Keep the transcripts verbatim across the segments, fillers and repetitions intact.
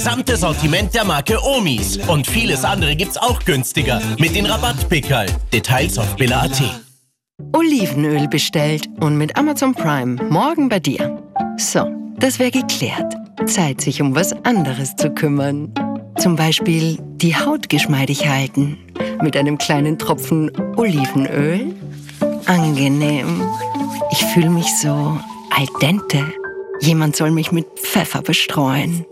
Gesamte Sortiment der Marke Omis. Und vieles andere gibt's auch günstiger. Mit den Rabattpickerl. Details auf billa punkt at. Olivenöl bestellt und mit Amazon Prime morgen bei dir. So, das wäre geklärt. Zeit, sich um was anderes zu kümmern. Zum Beispiel die Haut geschmeidig halten. Mit einem kleinen Tropfen Olivenöl. Angenehm. Ich fühle mich so al dente. Jemand soll mich mit Pfeffer bestreuen.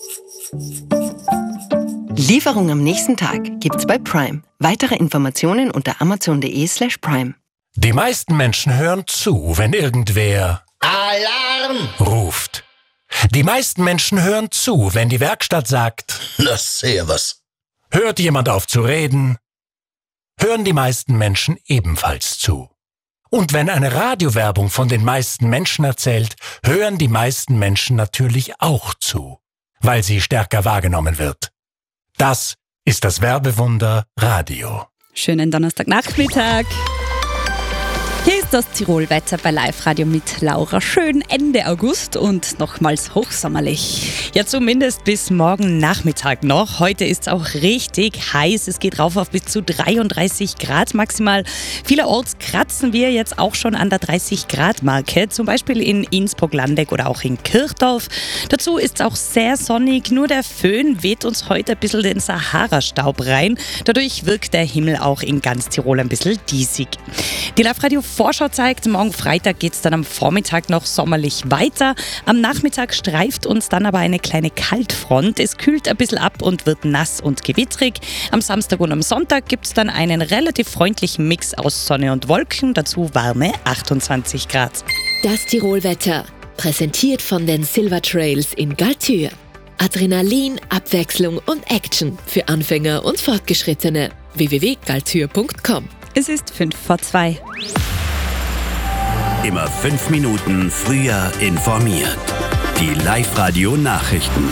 Lieferung am nächsten Tag gibt's bei Prime. Weitere Informationen unter amazon.de slash prime. Die meisten Menschen hören zu, wenn irgendwer Alarm ruft. Die meisten Menschen hören zu, wenn die Werkstatt sagt, na servus. Hört jemand auf zu reden, hören die meisten Menschen ebenfalls zu. Und wenn eine Radiowerbung von den meisten Menschen erzählt, hören die meisten Menschen natürlich auch zu, weil sie stärker wahrgenommen wird. Das ist das Werbewunder Radio. Schönen Donnerstagnachmittag. Hier ist das Tirolwetter bei Live Radio mit Laura. Schön Ende August und nochmals hochsommerlich. Ja, zumindest bis morgen Nachmittag noch. Heute ist es auch richtig heiß. Es geht rauf auf bis zu dreiunddreißig Grad maximal. Vielerorts kratzen wir jetzt auch schon an der dreißig Grad Marke. Zum Beispiel in Innsbruck-Landeck oder auch in Kirchdorf. Dazu ist es auch sehr sonnig. Nur der Föhn weht uns heute ein bisschen den Sahara-Staub rein. Dadurch wirkt der Himmel auch in ganz Tirol ein bisschen diesig. Die Live Radio Vorschau zeigt, morgen Freitag geht es dann am Vormittag noch sommerlich weiter. Am Nachmittag streift uns dann aber eine kleine Kaltfront. Es kühlt ein bisschen ab und wird nass und gewittrig. Am Samstag und am Sonntag gibt es dann einen relativ freundlichen Mix aus Sonne und Wolken. Dazu warme achtundzwanzig Grad. Das Tirolwetter, präsentiert von den Silver Trails in Galtür. Adrenalin, Abwechslung und Action für Anfänger und Fortgeschrittene. w w w punkt galtür punkt com. Es ist fünf vor zwei. Immer fünf Minuten früher informiert. Die Live-Radio-Nachrichten.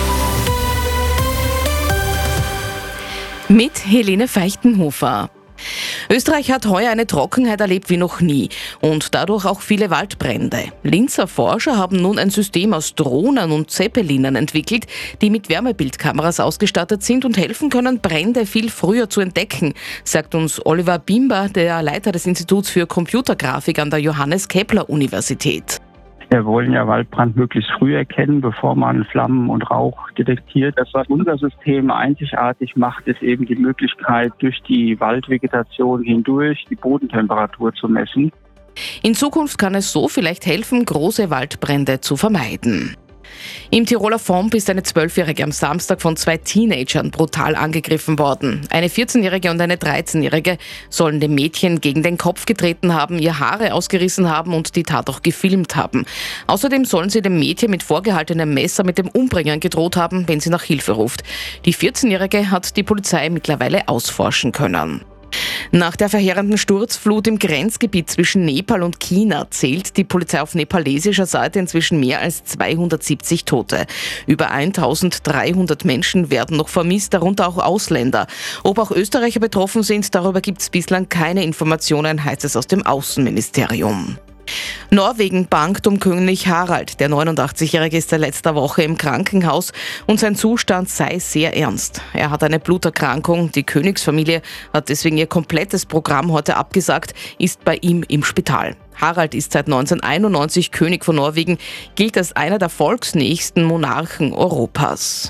Mit Helene Feichtenhofer. Österreich hat heuer eine Trockenheit erlebt wie noch nie und dadurch auch viele Waldbrände. Linzer Forscher haben nun ein System aus Drohnen und Zeppelinern entwickelt, die mit Wärmebildkameras ausgestattet sind und helfen können, Brände viel früher zu entdecken, sagt uns Oliver Bimber, der Leiter des Instituts für Computergrafik an der Johannes-Kepler-Universität. Wir wollen ja Waldbrand möglichst früh erkennen, bevor man Flammen und Rauch detektiert. Das, was unser System einzigartig macht, ist eben die Möglichkeit, durch die Waldvegetation hindurch die Bodentemperatur zu messen. In Zukunft kann es so vielleicht helfen, große Waldbrände zu vermeiden. Im Tiroler Fomp ist eine Zwölfjährige am Samstag von zwei Teenagern brutal angegriffen worden. Eine vierzehnjährige und eine dreizehnjährige sollen dem Mädchen gegen den Kopf getreten haben, ihr Haare ausgerissen haben und die Tat auch gefilmt haben. Außerdem sollen sie dem Mädchen mit vorgehaltenem Messer mit dem Umbringen gedroht haben, wenn sie nach Hilfe ruft. Die vierzehnjährige hat die Polizei mittlerweile ausforschen können. Nach der verheerenden Sturzflut im Grenzgebiet zwischen Nepal und China zählt die Polizei auf nepalesischer Seite inzwischen mehr als zweihundertsiebzig Tote. Über eintausenddreihundert Menschen werden noch vermisst, darunter auch Ausländer. Ob auch Österreicher betroffen sind, darüber gibt es bislang keine Informationen, heißt es aus dem Außenministerium. Norwegen bangt um König Harald. Der neunundachtzigjährige ist seit letzter Woche im Krankenhaus und sein Zustand sei sehr ernst. Er hat eine Bluterkrankung. Die Königsfamilie hat deswegen ihr komplettes Programm heute abgesagt, ist bei ihm im Spital. Harald ist seit neunzehnhunderteinundneunzig König von Norwegen, gilt als einer der volksnächsten Monarchen Europas.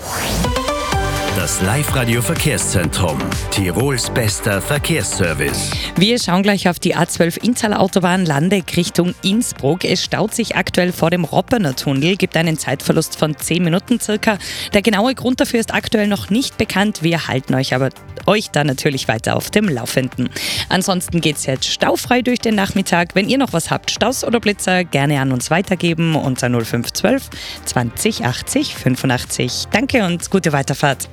Das Live-Radio-Verkehrszentrum. Tirols bester Verkehrsservice. Wir schauen gleich auf die A zwölf Inntaler Autobahn Landeck Richtung Innsbruck. Es staut sich aktuell vor dem Roppener Tunnel, gibt einen Zeitverlust von zehn Minuten circa. Der genaue Grund dafür ist aktuell noch nicht bekannt. Wir halten euch aber euch da natürlich weiter auf dem Laufenden. Ansonsten geht es jetzt staufrei durch den Nachmittag. Wenn ihr noch was habt, Staus oder Blitzer, gerne an uns weitergeben unter null fünf eins zwei zwanzig achtzig fünfundachtzig. Danke und gute Weiterfahrt.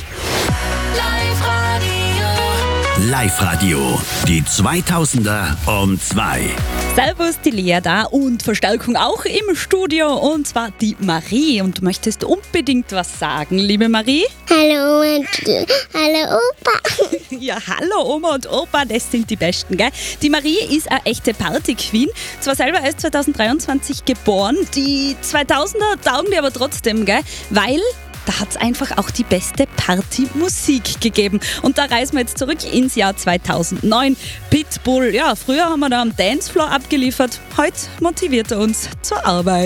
Live-Radio, die zweitausender um zwei. Servus, die Lea da und Verstärkung auch im Studio und zwar die Marie. Und du möchtest unbedingt was sagen, liebe Marie? Hallo und hallo Opa. Ja, hallo Oma und Opa, das sind die Besten, gell? Die Marie ist eine echte Party-Queen. Zwar selber erst zweitausenddreiundzwanzig geboren, die zweitausender taugen die aber trotzdem, gell? Weil da hat es einfach auch die beste Partymusik gegeben. Und da reisen wir jetzt zurück ins Jahr zweitausendneun. Pitbull, ja, früher haben wir da am Dancefloor abgeliefert, heute motiviert er uns zur Arbeit.